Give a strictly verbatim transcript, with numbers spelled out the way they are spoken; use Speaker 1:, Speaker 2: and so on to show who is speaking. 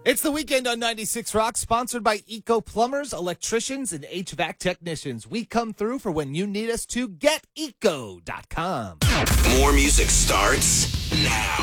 Speaker 1: It's the weekend on ninety-six Rock, sponsored by Eco Plumbers, Electricians, and H V A C Technicians. We come through for when you need us to. get eco dot com.
Speaker 2: More music starts now.